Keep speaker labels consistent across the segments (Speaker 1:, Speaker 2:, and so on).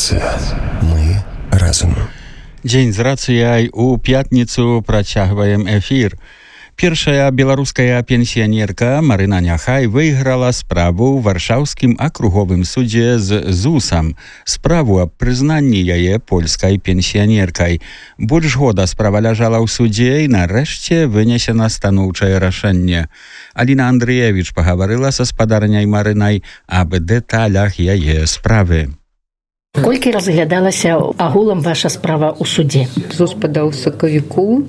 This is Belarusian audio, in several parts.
Speaker 1: Рацыя. Мы разам.
Speaker 2: Дзень з рацыяй. У пятніцу працягваем эфір. Першая беларуская пенсіянерка Марына Няхай выйграла справу ў варшаўскім акруговым судзе з ЗУСам. Справу аб прызнанні яе польскай пенсіянеркай. Больш года справа ляжала ў судзе і нарэшце вынесена станоўчае рашэнне. Аліна Андрыевіч пагаварыла са спадарняй Марынай аб дэталях яе справы.
Speaker 3: Колькі разглядалася агулам ваша справа ў судзе?
Speaker 4: ЗУС падаў сакавіку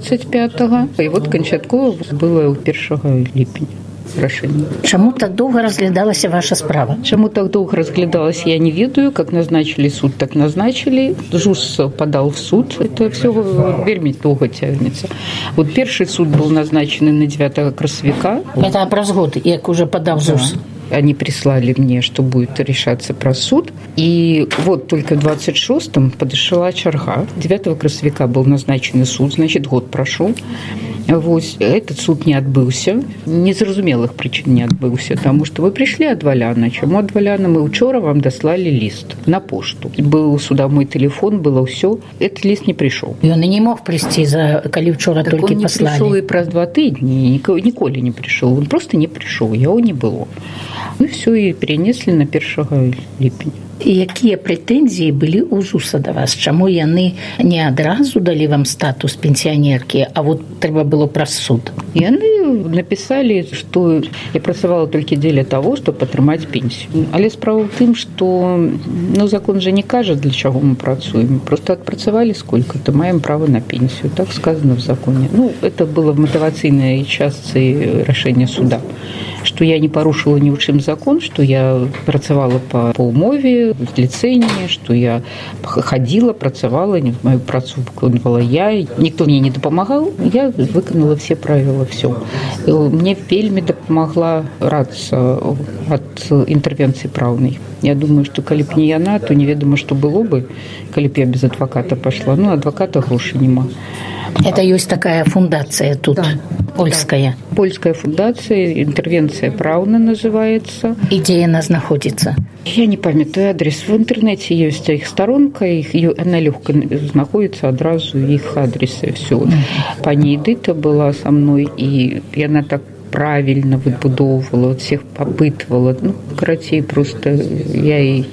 Speaker 4: 25-го, і вот канчаткова было 1 ліпеня рашэнне.
Speaker 3: Чаму так доўга разглядалася ваша справа?
Speaker 4: Чаму так доўга разглядалась, я не ведаю. Как назначили суд, так назначили. ЗУС подал в суд. Это все вельмі доўга тягнется. Вот первый суд был назначен на 9 красавіка.
Speaker 3: Это праз год, як уже подал ЗУС.
Speaker 4: Они прислали мне, что будет решаться про суд. И вот только в 26-м подошла чарга. 9 красавіка был назначен суд, значит, год прошел. Вот. Этот суд не отбылся. Незразумелых причин не отбылся. Потому что вы пришли ад Валяна. Чему ад Валяна? Мы учора вам дослали лист на пошту. Был сюда мой телефон, было все. Этот лист не пришел.
Speaker 3: И он и не мог прийти, коли вчора
Speaker 4: так
Speaker 3: только
Speaker 4: он
Speaker 3: послали.
Speaker 4: Он не пришел и про 2 тыдні. Николи не пришел. Он просто не пришел. Его не было. Ну, все, и перенесли на 1 ліпеня.
Speaker 3: І якія прэтэнзіі былі ў ЗУСа да вас? Чаму яны не адразу далі вам статус пенсіянеркі, а вот трэба было праз суд?
Speaker 4: Яны написали, что я працавала толькі дзеля того, чтобы атрымаць пенсію. Але справа ў тым, что закон же не кажа, для чаго мы працуем. Просто отпрацавали сколько-то, маем право на пенсию. Так сказано в законе. Это было в мотивацыйнай частцы рашэння суда. Что я не порушила ни в чем закон, что я працавала по умове, в лицензии, что я ходила, працавала, мою працу выконывала я, никто мне не допомагал, я выконала все правила, все. Мне вельмі допомогла раца от интервенции правной. Я думаю, что коли б не яна, то неведомо, что было бы, коли б я без адвоката пошла. Адвоката грошей нема.
Speaker 3: Это есть такая фундация тут, да, польская.
Speaker 4: Да. Польская фундация, интервенция правна называется.
Speaker 3: И где она находится?
Speaker 4: Я не памятаю адрес. В интернете есть их сторонка, она легко находится, одразу их адресы. Все. Пані Эдита была со мной, и она так правильно выбудовывала, всех попытывала. Короче, просто я ей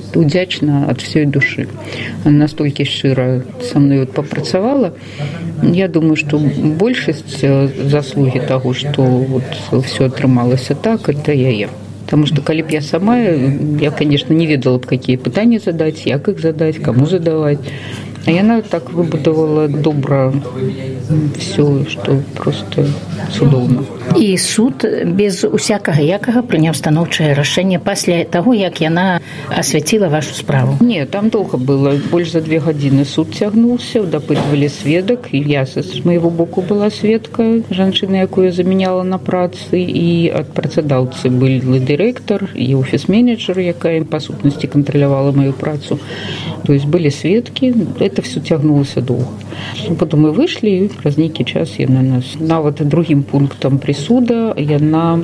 Speaker 4: удячна от всей души. Она настолько широ со мной попрацавала. Я думаю, что большесть заслуги того, что все атрымалось так, это я. Потому что, коли б я сама, я, конечно, не ведала б, какие пытания задать, як их задать, кому задавать. А яна так выбудовала добра все, что просто цудоўна.
Speaker 3: І суд без усякага якага прыняў станоўчае рашэнне пасля таго, як яна асвяціла вашу справу?
Speaker 4: Не, там долго было. Больше за 2 гадзіны суд цягнуўся, допытывали сведак. И я с моего боку была сведка, жанчына, якую заменяла на працы. И от працадаўцы был директор и офис-менеджер, якая по сутнасці контролировала мою працу. То есть были сведки. Это все цягнулося долго. Потом мы вышли, и праз нейкі час яна нас нават другим пунктам присуда яна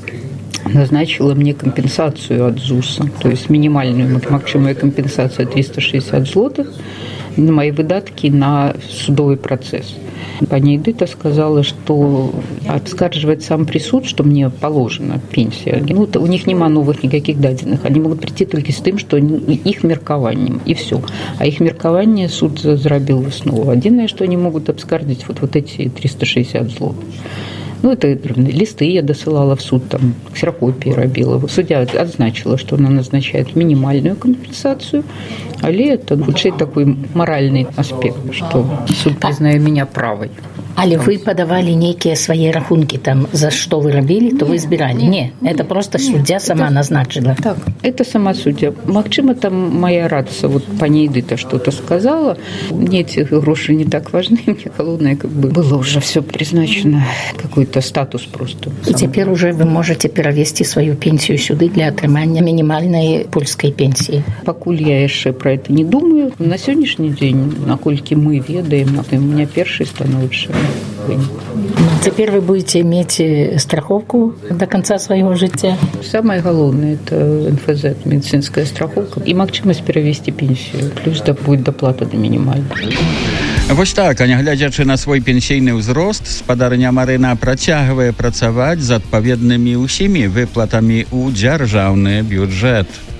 Speaker 4: назначила мне компенсацию от ЗУСа, то есть минимальную максимальную компенсацию 360 злотых на мои выдатки на судовый процесс. Пані Эдита сказала, что обскарживать сам присуд, что мне положена пенсия. У них нема новых никаких дадзеных. Они могут прийти только с тем, что их меркаваннем, и все. А их меркаванне суд зрабіў выснову. Единственное, что они могут обскардить вот эти 360 злотых. Это листы я досылала в суд, там ксерокопии робила. Судья отзначила, что она назначает минимальную компенсацию, але это хутчэй такой моральный аспект, что суд признае меня правой.
Speaker 3: Але вы подавали некие свои рахунки там, за что вы робили, то вы избирали? Не, это просто судья сама назначила.
Speaker 4: Так, это сама судья. Магчыма, там моя раца, пані Эдита что-то сказала. Мне эти гроши не так важны, мне холодное было уже все призначено, какой-то статус просто.
Speaker 3: И теперь уже вы можете перевести свою пенсию сюда для атрымання минимальной польской пенсии.
Speaker 4: Пакуль я яшчэ про это не думаю. На сегодняшний день, наколькі мы ведаем, у меня перший становіцца вынік.
Speaker 3: Цяпер вы будете мець страховку до конца свайго жыцця.
Speaker 4: Самое галоўнае это НФЗ, медицинская страховка і магчымасць перавесці пенсію, плюс будет доплата до мінімальнай.
Speaker 2: Вось так, а нягледзячы на свой пенсійны ўзрост, спадарня Марына працягвае працаваць з адпаведнымі ўсімі выплатамі ў дзяржаўны бюджэт.